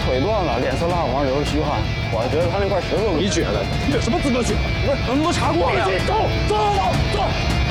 腿断了，脸色蜡黄，流着虚汗。我还觉得他那块石头。 你觉得？你有什么资格觉得？ 不是，咱们都查过了呀。 走走走走。